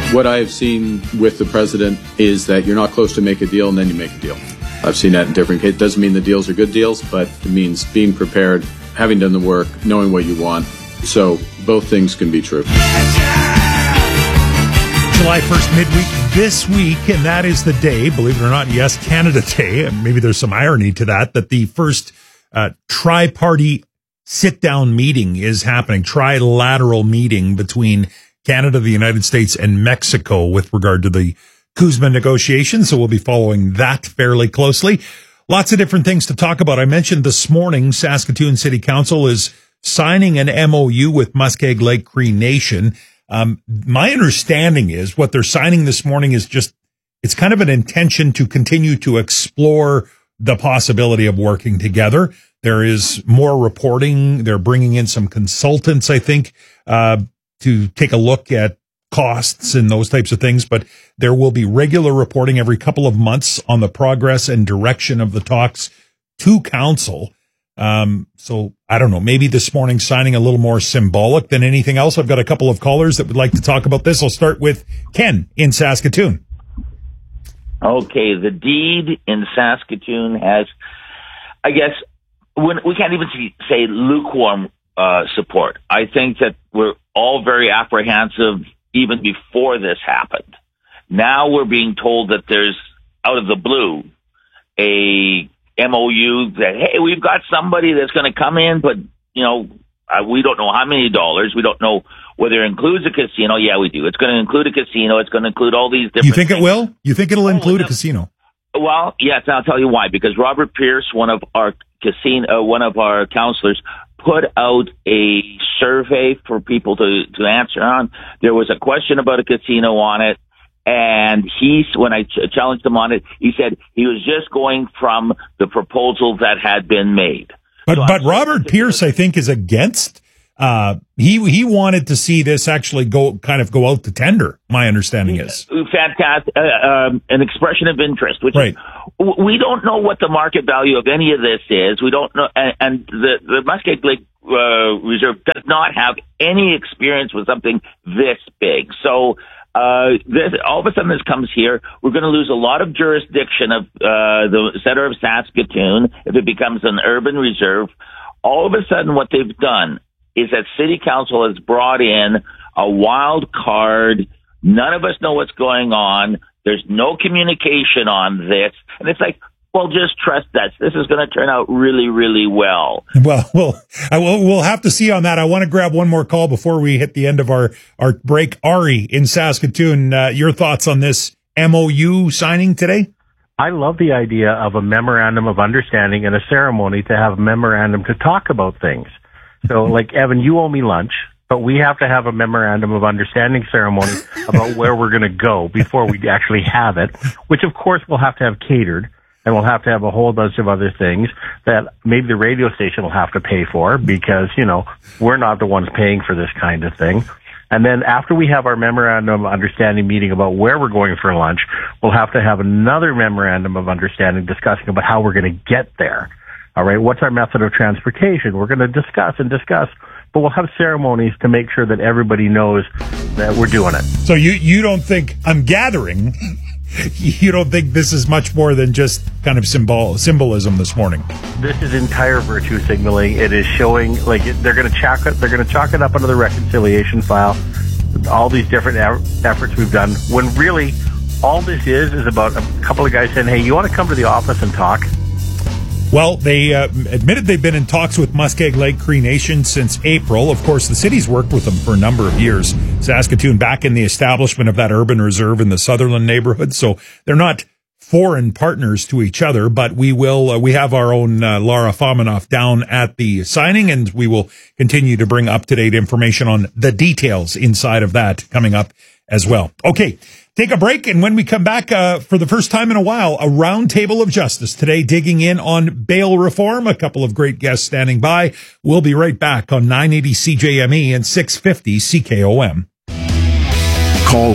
What I have seen with the president is that you're not close to make a deal and then you make a deal. I've seen that in different cases. It doesn't mean the deals are good deals, but it means being prepared, having done the work, knowing what you want. So both things can be true. July 1st, midweek this week, and that is the day, believe it or not, yes, Canada Day, and maybe there's some irony to that the first tri-party sit-down meeting is happening, trilateral meeting between Canada, the United States, and Mexico with regard to the CUSMA negotiations, so we'll be following that fairly closely. Lots of different things to talk about. I mentioned this morning, Saskatoon City Council is signing an MOU with Muskeg Lake Cree Nation. My understanding is what they're signing this morning is just, it's kind of an intention to continue to explore the possibility of working together. There is more reporting. They're bringing in some consultants, I think, to take a look at costs and those types of things, but there will be regular reporting every couple of months on the progress and direction of the talks to council. So I don't know, maybe this morning signing a little more symbolic than anything else. I've got a couple of callers that would like to talk about this. I'll start with Ken in Saskatoon. Okay, the deed in Saskatoon has, I guess, we can't even say lukewarm support. I think that we're all very apprehensive even before this happened. Now we're being told that there's, out of the blue, a MOU that, hey, we've got somebody that's going to come in, but, you know, we don't know how many dollars. We don't know whether it includes a casino. Yeah, we do. It's going to include a casino. It's going to include all these different You think things. It will? You think it'll include a casino? Well, yes, I'll tell you why. Because Robert Pierce, one of our counselors, put out a survey for people to answer on. There was a question about a casino on it. And when I challenged him on it, he said he was just going from the proposal that had been made. But Robert Pierce, I think, is against. He wanted to see this actually go out to tender. My understanding is fantastic. An expression of interest, which right. We don't know what the market value of any of this is. We don't know, and the Muskeg Lake Reserve does not have any experience with something this big. So. All of a sudden this comes here. We're going to lose a lot of jurisdiction of the center of Saskatoon if it becomes an urban reserve. All of a sudden what they've done is that City Council has brought in a wild card. None of us know what's going on. There's no communication on this. And it's like, well, just trust that this is going to turn out really, really well. Well, we'll have to see on that. I want to grab one more call before we hit the end of our break. Ari in Saskatoon, your thoughts on this MOU signing today? I love the idea of a memorandum of understanding and a ceremony to have a memorandum to talk about things. So, like, Evan, you owe me lunch, but we have to have a memorandum of understanding ceremony about where we're going to go before we actually have it, which, of course, we'll have to have catered. And we'll have to have a whole bunch of other things that maybe the radio station will have to pay for because, you know, we're not the ones paying for this kind of thing. And then after we have our memorandum of understanding meeting about where we're going for lunch, we'll have to have another memorandum of understanding discussing about how we're going to get there. All right. What's our method of transportation? We're going to discuss, but we'll have ceremonies to make sure that everybody knows that we're doing it. So you don't think, I'm gathering, you don't think this is much more than just kind of symbolism this morning? This is entire virtue signaling. It is showing, like, they're going to chalk it up under the reconciliation file. All these different efforts we've done. When really, all this is about a couple of guys saying, "Hey, you want to come to the office and talk?" Well, they admitted they've been in talks with Muskeg Lake Cree Nation since April. Of course, the city's worked with them for a number of years. Saskatoon back in the establishment of that urban reserve in the Sutherland neighborhood. So they're not foreign partners to each other, but we have our own Laura Fominoff down at the signing, and we will continue to bring up-to-date information on the details inside of that coming up as well. Okay. Take a break, and when we come back, for the first time in a while, a round table of justice today, digging in on bail reform. A couple of great guests standing by. We'll be right back on 980 CJME and 650 CKOM. Call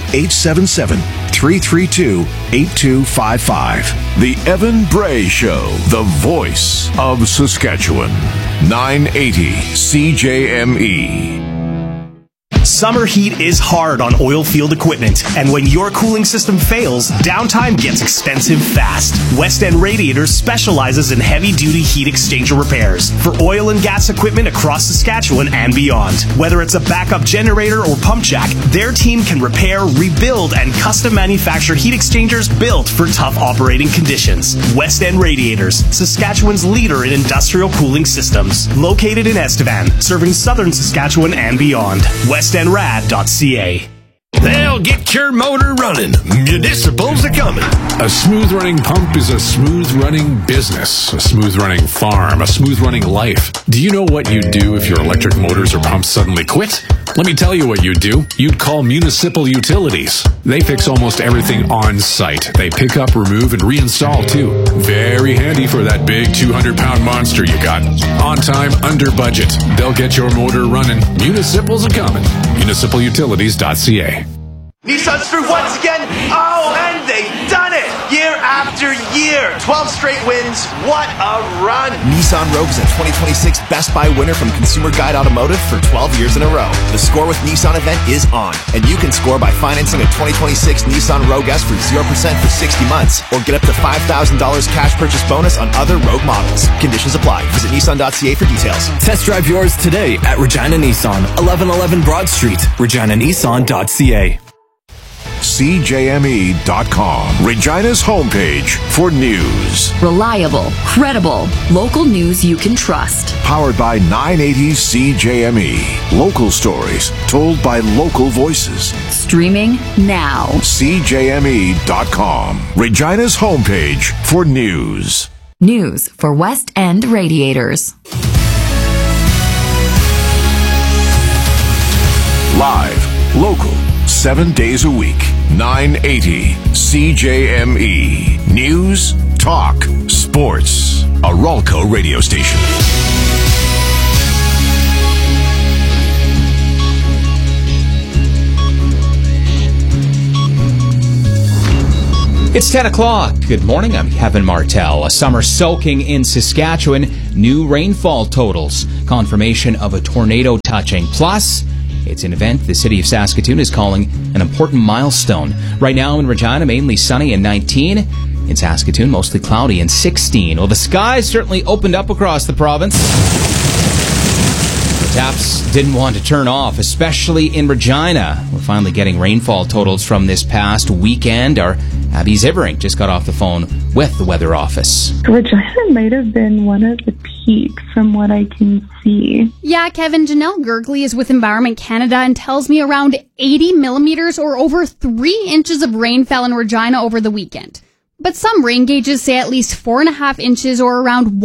1-877-332-8255. The Evan Bray Show, the voice of Saskatchewan. 980 CJME. Summer heat is hard on oil field equipment, and when your cooling system fails, downtime gets expensive fast. West End Radiators specializes in heavy-duty heat exchanger repairs for oil and gas equipment across Saskatchewan and beyond. Whether it's a backup generator or pump jack, their team can repair, rebuild, and custom manufacture heat exchangers built for tough operating conditions. West End Radiators, Saskatchewan's leader in industrial cooling systems. Located in Estevan, serving southern Saskatchewan and beyond. WestEndRad.ca. They'll get your motor running. Municipals are coming. A smooth-running pump is a smooth-running business, a smooth-running farm, a smooth-running life. Do you know what you'd do if your electric motors or pumps suddenly quit? Let me tell you what you'd do. You'd call Municipal Utilities. They fix almost everything on site. They pick up, remove, and reinstall, too. Very handy for that big 200-pound monster you got. On time, under budget. They'll get your motor running. Municipals are coming. MunicipalUtilities.ca. Nissan's through once again. Oh, and they've done it! Year after year. 12 straight wins. What a run. Nissan Rogue is a 2026 Best Buy winner from Consumer Guide Automotive for 12 years in a row. The Score with Nissan event is on, and you can score by financing a 2026 Nissan Rogue S for 0% for 60 months, or get up to $5,000 cash purchase bonus on other Rogue models. Conditions apply. Visit Nissan.ca for details. Test drive yours today at Regina Nissan, 1111 Broad Street, reginanissan.ca. CJME.com, Regina's homepage for news. Reliable, credible, local news you can trust. Powered by 980 CJME. Local stories told by local voices. Streaming now. CJME.com, Regina's homepage for news. News for West End Radiators. Live, local, 7 days a week. 980 CJME. News, talk, sports. A Ralco radio station. It's 10 o'clock. Good morning. I'm Kevin Martell. A summer soaking in Saskatchewan. New rainfall totals. Confirmation of a tornado touching. Plus, it's an event the city of Saskatoon is calling an important milestone. Right now in Regina, mainly sunny and 19. In Saskatoon, mostly cloudy and 16. Well, the skies certainly opened up across the province. The taps didn't want to turn off, especially in Regina. We're finally getting rainfall totals from this past weekend. Our Abby Zivering just got off the phone with the weather office. Regina might have been one of the peaks from what I can see. Yeah, Kevin, Janelle Gergley is with Environment Canada and tells me around 80 millimeters or over 3 inches of rain fell in Regina over the weekend. But some rain gauges say at least 4.5 inches or around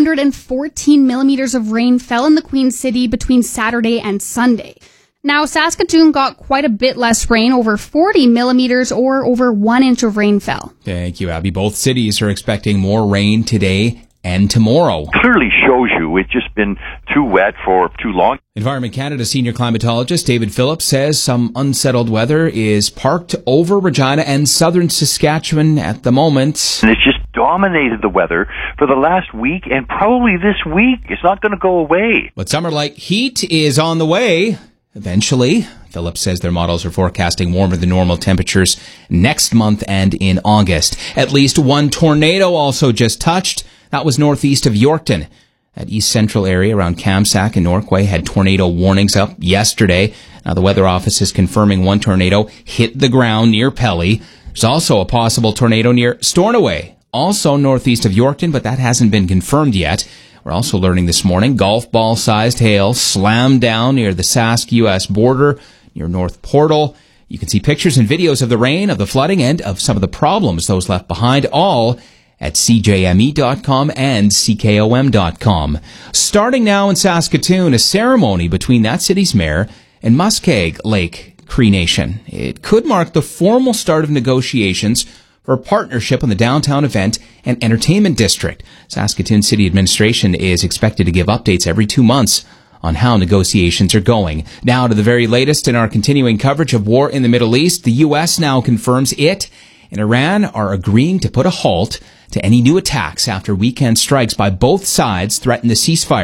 114 millimeters of rain fell in the Queen City between Saturday and Sunday. Now, Saskatoon got quite a bit less rain, over 40 millimeters or over 1 inch of rain fell. Thank you, Abby. Both cities are expecting more rain today and tomorrow. Clearly shows you it's just been too wet for too long. Environment Canada senior climatologist David Phillips says some unsettled weather is parked over Regina and southern Saskatchewan at the moment. And it's just dominated the weather for the last week and probably this week. It's not going to go away. But summer-like heat is on the way eventually. Phillips says their models are forecasting warmer than normal temperatures next month and in August. At least one tornado also just touched. That was northeast of Yorkton. That east central area around Kamsack and Norquay had tornado warnings up yesterday. Now the weather office is confirming one tornado hit the ground near Pelly. There's also a possible tornado near Stornoway, also northeast of Yorkton, but that hasn't been confirmed yet. We're also learning this morning golf ball-sized hail slammed down near the Sask-US border near North Portal. You can see pictures and videos of the rain, of the flooding, and of some of the problems those left behind, all at CJME.com and CKOM.com. Starting now in Saskatoon, a ceremony between that city's mayor and Muskeg Lake Cree Nation. It could mark the formal start of negotiations for a partnership on the downtown event and entertainment district. Saskatoon City Administration is expected to give updates every 2 months on how negotiations are going. Now to the very latest in our continuing coverage of war in the Middle East. The U.S. now confirms it and Iran are agreeing to put a halt to any new attacks after weekend strikes by both sides threaten the ceasefire.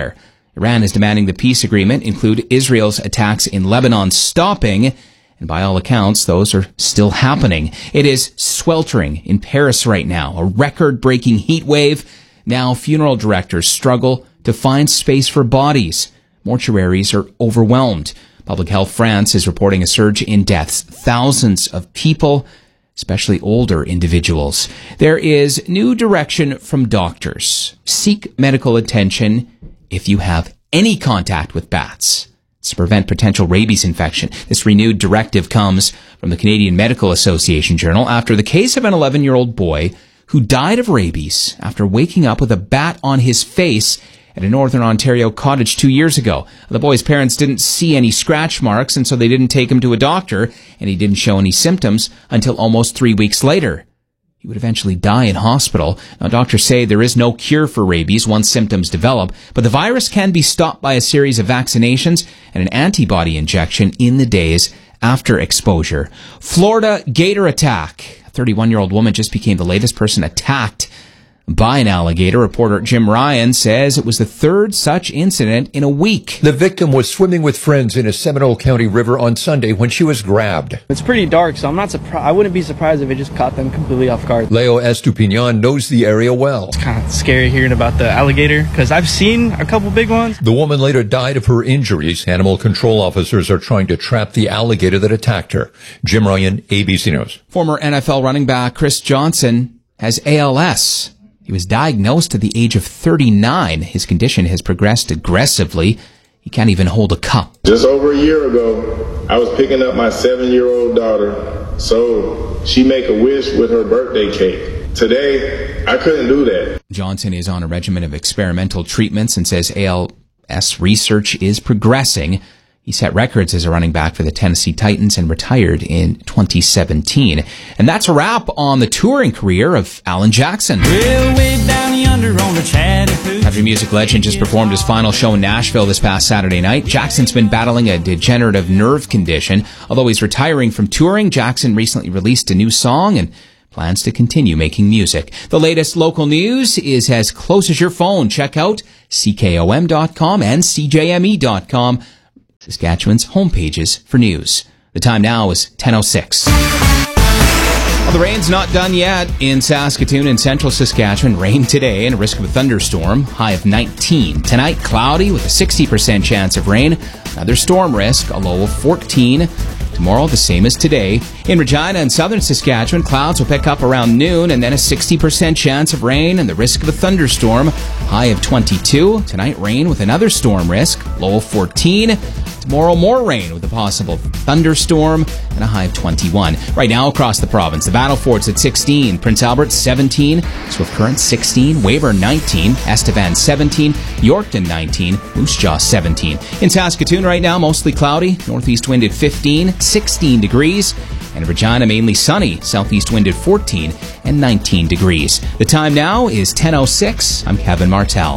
Iran is demanding the peace agreement include Israel's attacks in Lebanon stopping, and by all accounts, those are still happening. It is sweltering in Paris right now, a record-breaking heat wave. Now funeral directors struggle to find space for bodies. Mortuaries are overwhelmed. Public Health France is reporting a surge in deaths. Thousands of people, especially older individuals. There is new direction from doctors. Seek medical attention if you have any contact with bats. It's to prevent potential rabies infection. This renewed directive comes from the Canadian Medical Association Journal after the case of an 11-year-old boy who died of rabies after waking up with a bat on his face at a Northern Ontario cottage 2 years ago. The boy's parents didn't see any scratch marks, and so they didn't take him to a doctor, and he didn't show any symptoms until almost 3 weeks later. He would eventually die in hospital. Now, doctors say there is no cure for rabies once symptoms develop, but the virus can be stopped by a series of vaccinations and an antibody injection in the days after exposure. Florida gator attack. A 31-year-old woman just became the latest person attacked by an alligator. Reporter Jim Ryan says it was the third such incident in a week. The victim was swimming with friends in a Seminole County river on Sunday when she was grabbed. It's pretty dark, so I'm not surprised. I wouldn't be surprised if it just caught them completely off guard. Leo Estupiñan knows the area well. It's kind of scary hearing about the alligator because I've seen a couple big ones. The woman later died of her injuries. Animal control officers are trying to trap the alligator that attacked her. Jim Ryan, ABC News. Former NFL running back Chris Johnson has ALS. He was diagnosed at the age of 39. His condition has progressed aggressively. He can't even hold a cup. Just over a year ago, I was picking up my 7-year-old daughter, so she make a wish with her birthday cake. Today, I couldn't do that. Johnson is on a regimen of experimental treatments and says ALS research is progressing. He set records as a running back for the Tennessee Titans and retired in 2017. And that's a wrap on the touring career of Alan Jackson. Country music legend just performed his final show in Nashville this past Saturday night. Jackson's been battling a degenerative nerve condition. Although he's retiring from touring, Jackson recently released a new song and plans to continue making music. The latest local news is as close as your phone. Check out CKOM.com and CJME.com. Saskatchewan's homepages for news. The time now is 10:06. Well, the rain's not done yet in Saskatoon and central Saskatchewan. Rain today and a risk of a thunderstorm. High of 19. Tonight, cloudy with a 60% chance of rain. Another storm risk, a low of 14. Tomorrow, the same as today. In Regina and southern Saskatchewan, clouds will pick up around noon and then a 60% chance of rain and the risk of a thunderstorm. High of 22. Tonight, rain with another storm risk, low of 14. Tomorrow, more rain with a possible thunderstorm and a high of 21. Right now, across the province, the Battle Fort's at 16, Prince Albert 17, Swift Current 16, Weyburn 19, Estevan 17, Yorkton 19, Moose Jaw 17. In Saskatoon right now, mostly cloudy, northeast wind at 15, 16 degrees. And Regina, mainly sunny, southeast wind at 14 and 19 degrees. The time now is 10:06. I'm Kevin Martell.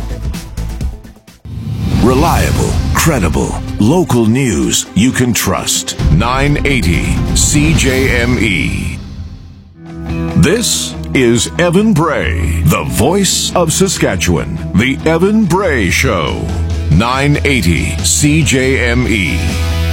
Reliable, credible, local news you can trust. 980 CJME. This is Evan Bray, the voice of Saskatchewan. The Evan Bray Show. 980 CJME.